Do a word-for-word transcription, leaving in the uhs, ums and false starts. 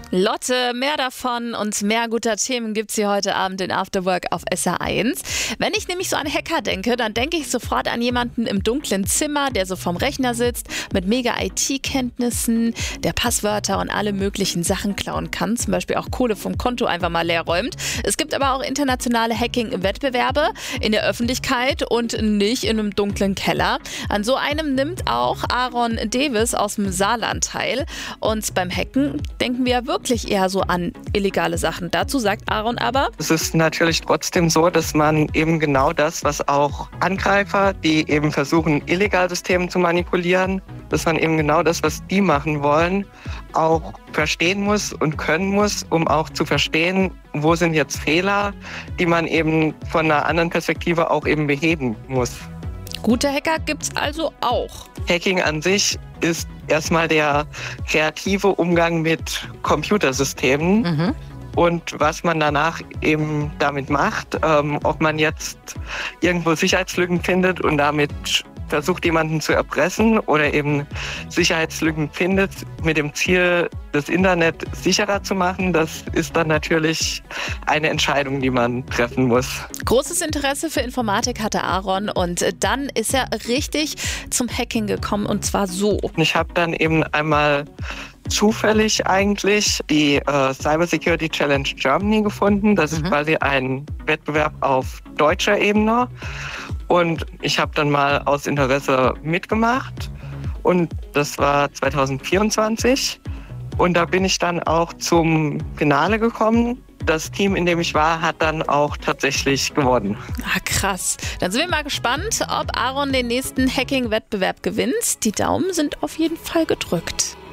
Lotte, mehr davon und mehr guter Themen gibt's hier heute Abend in Afterwork auf S R eins. Wenn ich nämlich so an Hacker denke, dann denke ich sofort an jemanden im dunklen Zimmer, der so vorm Rechner sitzt, mit mega I T-Kenntnissen, der Passwörter und alle möglichen Sachen klauen kann, zum Beispiel auch Kohle vom Konto einfach mal leer räumt. Es gibt aber auch internationale Hacking-Wettbewerbe in der Öffentlichkeit und nicht in einem dunklen Keller. An so einem nimmt auch Aaron Davis aus dem Saarland teil. Und beim Hacken denken wir wirklich wirklich eher so an illegale Sachen. Dazu sagt Aaron aber: Es ist natürlich trotzdem so, dass man eben genau das, was auch Angreifer, die eben versuchen, illegal Systeme zu manipulieren, dass man eben genau das, was die machen wollen, auch verstehen muss und können muss, um auch zu verstehen, wo sind jetzt Fehler, die man eben von einer anderen Perspektive auch eben beheben muss. Gute Hacker gibt's also auch. Hacking an sich ist erstmal der kreative Umgang mit Computersystemen. Mhm. Und was man danach eben damit macht, ähm, ob man jetzt irgendwo Sicherheitslücken findet und damit versucht, jemanden zu erpressen oder eben Sicherheitslücken findet mit dem Ziel, das Internet sicherer zu machen, das ist dann natürlich eine Entscheidung, die man treffen muss. Großes Interesse für Informatik hatte Aaron und dann ist er richtig zum Hacking gekommen und zwar so. Ich habe dann eben einmal zufällig eigentlich die äh, Cyber Security Challenge Germany gefunden. Das ist mhm. quasi ein Wettbewerb auf deutscher Ebene. Und ich habe dann mal aus Interesse mitgemacht und das war zwanzig vierundzwanzig und da bin ich dann auch zum Finale gekommen. Das Team, in dem ich war, hat dann auch tatsächlich gewonnen. Ah, krass. Dann sind wir mal gespannt, ob Aaron den nächsten Hacking-Wettbewerb gewinnt. Die Daumen sind auf jeden Fall gedrückt.